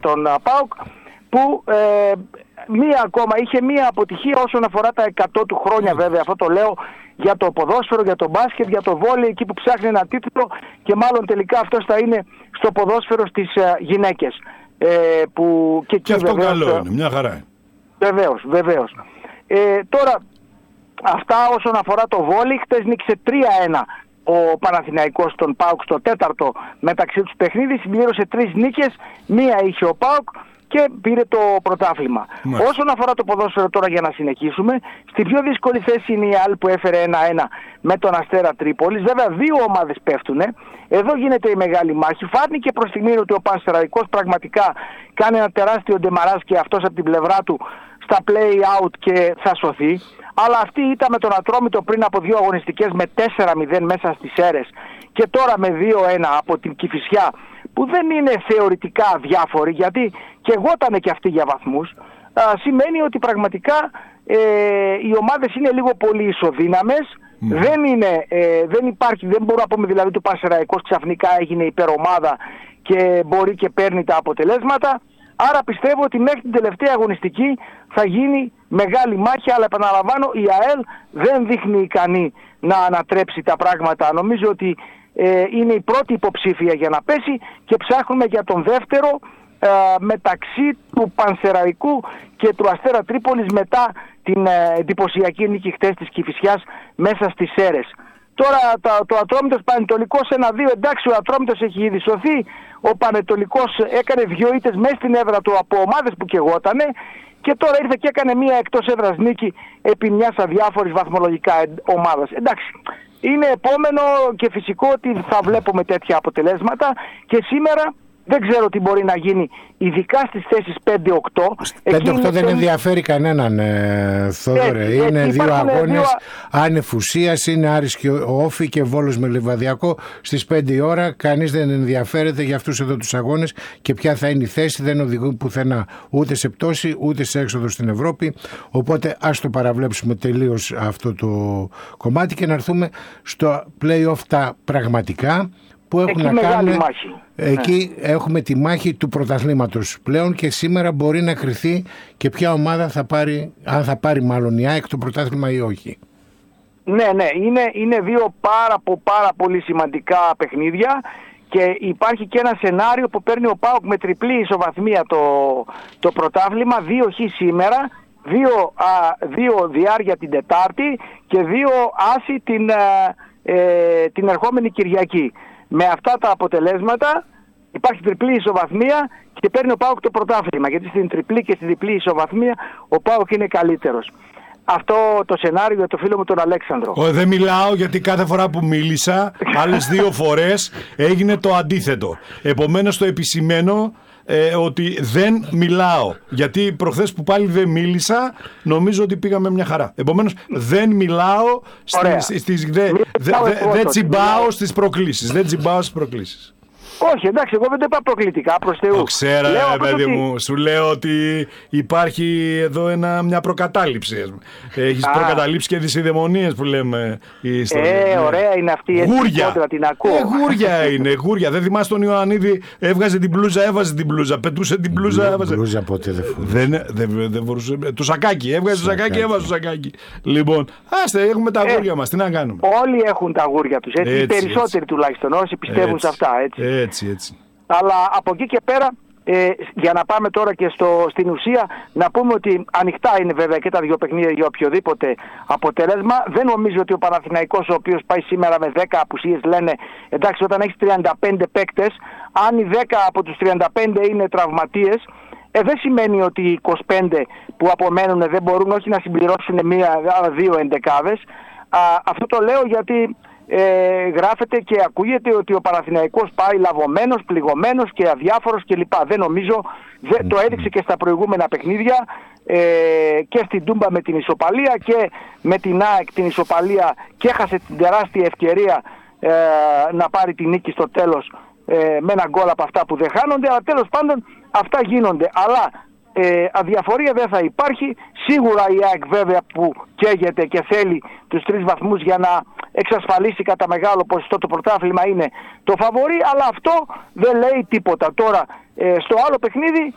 τον ΠΑΟΚ, που είχε μία αποτυχία όσον αφορά τα 100 του χρόνια, βέβαια. Αυτό το λέω για το ποδόσφαιρο, για το μπάσκετ, για το βόλεϊ, εκεί που ψάχνει ένα τίτλο, και μάλλον τελικά αυτός θα είναι στο ποδόσφαιρο στις γυναίκες. Και αυτό καλό είναι, μια χαρά. Βεβαίως. Τώρα, αυτά όσον αφορά το βόλεϊ. Χτες νίκησε 3-1 ο Παναθηναϊκός τον ΠΑΟΚ στο τέταρτο μεταξύ τους παιχνίδι. Συμπλήρωσε 3 νίκες, μία είχε ο ΠΑΟΚ και πήρε το πρωτάθλημα. Όσον αφορά το ποδόσφαιρο τώρα, για να συνεχίσουμε, στη πιο δύσκολη θέση είναι η ΑΛ που έφερε 1-1 με τον Αστέρα Τρίπολης. Βέβαια 2 ομάδες πέφτουνε. Εδώ γίνεται η μεγάλη μάχη. Φάνηκε προς στιγμή ότι ο Πανσεραϊκός πραγματικά κάνει ένα τεράστιο ντεμαράζ και αυτός από την πλευρά του στα play-out και θα σωθεί. Αλλά αυτή ήταν με τον Ατρόμητο πριν από 2 αγωνιστικές με 4-0 μέσα στις Σέρρες, και τώρα με 2-1 από την Κηφισιά, που δεν είναι θεωρητικά αδιάφοροι, γιατί και εγώτανε και αυτοί για βαθμούς. Σημαίνει ότι πραγματικά οι ομάδες είναι λίγο πολύ ισοδύναμες. Δεν μπορούμε να πούμε δηλαδή ότι ο Πανσεραϊκός ξαφνικά έγινε υπερομάδα και μπορεί και παίρνει τα αποτελέσματα. Άρα πιστεύω ότι μέχρι την τελευταία αγωνιστική θα γίνει μεγάλη μάχη, αλλά επαναλαμβάνω, η ΑΕΛ δεν δείχνει ικανή να ανατρέψει τα πράγματα. Νομίζω ότι είναι η πρώτη υποψήφια για να πέσει, και ψάχνουμε για τον δεύτερο μεταξύ του Πανσεραϊκού και του Αστέρα Τρίπολης μετά την εντυπωσιακή νίκη χτες της Κηφισιάς μέσα στις Σέρρες. Τώρα το Ατρόμητος Πανετολικός 1-2, εντάξει, ο Ατρόμητος έχει ήδη σωθεί. Ο Πανετολικός έκανε 2 ήττες μέσα στην έδρα του από ομάδες που κεγότανε, και τώρα ήρθε και έκανε μία εκτός έδρας νίκη επί μιας αδιάφορης βαθμολογικά ομάδας. Εντάξει, είναι επόμενο και φυσικό ότι θα βλέπουμε τέτοια αποτελέσματα, και σήμερα δεν ξέρω τι μπορεί να γίνει, ειδικά στις θέσεις 5-8. 5-8 δεν ενδιαφέρει κανέναν, Θόδωρε. Είναι 2 αγώνες άνευ ουσίας, είναι Άρης και Όφη και Βόλος με Λιβαδιακό στις 5 η ώρα. Κανείς δεν ενδιαφέρεται για αυτούς εδώ τους αγώνες και ποια θα είναι η θέση. Δεν οδηγούν πουθενά ούτε σε πτώση ούτε σε έξοδο στην Ευρώπη. Οπότε ας το παραβλέψουμε τελείως αυτό το κομμάτι και να έρθουμε στο play-off τα πραγματικά, που έχουν να κάνουν. Εκεί έχουμε τη μάχη του πρωταθλήματος πλέον, και σήμερα μπορεί να κριθεί και ποια ομάδα θα πάρει, αν θα πάρει μάλλον η ΑΕΚ το πρωτάθλημα ή όχι. Ναι, είναι 2 πάρα πολύ σημαντικά παιχνίδια, και υπάρχει και ένα σενάριο που παίρνει ο ΠΑΟΚ με τριπλή ισοβαθμία το πρωτάθλημα, 2 χ σήμερα, 2 διάρκεια την Τετάρτη και 2 άσοι την ερχόμενη Κυριακή. Με αυτά τα αποτελέσματα υπάρχει τριπλή ισοβαθμία και παίρνει ο ΠΑΟΚ το πρωτάθλημα, γιατί στην τριπλή και στην διπλή ισοβαθμία ο ΠΑΟΚ είναι καλύτερος. Αυτό το σενάριο για το φίλο μου τον Αλέξανδρο. Δεν μιλάω, γιατί κάθε φορά που μίλησα άλλες 2 φορές έγινε το αντίθετο. Επομένως το επισημαίνω ότι δεν μιλάω, γιατί προχθές που πάλι δεν μίλησα νομίζω ότι πήγαμε μια χαρά. Επομένως δεν μιλάω δεν τσιμπάω στις προκλήσεις. Όχι, εντάξει, εγώ δεν το είπα προκλητικά, προς Θεού. Το ξέρω, παιδί μου, σου λέω ότι υπάρχει εδώ μια προκατάληψη. Έχεις προκαταλήψει και δυσιδαιμονίες που λέμε. Ωραία είναι αυτή η έτσι, την ακούω. Γούρια. Δεν θυμάσαι τον Ιωαννίδη, έβγαζε την μπλούζα, έβαζε την μπλούζα, πετούσε την μπλούζα, έβαζε. Μπλούζα ποτέ δεν φορούσε. Το σακάκι, έβγαζε το σακάκι, έβαζε το σακάκι. Λοιπόν, έχουμε τα γούρια μας, τι να κάνουμε. Όλοι έχουν τα γούρια τους, έτσι, οι περισσότεροι τουλάχιστον, όσοι πιστεύουν σε αυτά, έτσι. Έτσι. Αλλά από εκεί και πέρα, για να πάμε τώρα και στην ουσία, να πούμε ότι ανοιχτά είναι βέβαια και τα 2 παιχνίδια για οποιοδήποτε αποτέλεσμα. Δεν νομίζω ότι ο Παναθηναϊκός, ο οποίος πάει σήμερα με 10 απουσίες, λένε εντάξει, όταν έχεις 35 παίκτες, αν οι 10 από τους 35 είναι τραυματίες, δεν σημαίνει ότι οι 25 που απομένουν δεν μπορούν όχι να συμπληρώσουν 1-2 εντεκάδες. Αυτό το λέω γιατί γράφεται και ακούγεται ότι ο Παναθηναϊκός πάει λαβωμένος, πληγωμένος και αδιάφορος κλπ. Δεν νομίζω, το έδειξε και στα προηγούμενα παιχνίδια, και στην Τούμπα με την ισοπαλία και με την ΑΕΚ την ισοπαλία, και έχασε την τεράστια ευκαιρία να πάρει την νίκη στο τέλος με ένα γκολ από αυτά που δεν χάνονται, αλλά τέλος πάντων αυτά γίνονται. Αλλά αδιαφορία δεν θα υπάρχει. Σίγουρα η ΑΕΚ βέβαια που καίγεται και θέλει τους 3 βαθμούς για να εξασφαλίσει κατά μεγάλο ποσοστό το πρωτάθλημα, είναι το φαβορί, αλλά αυτό δεν λέει τίποτα. Τώρα στο άλλο παιχνίδι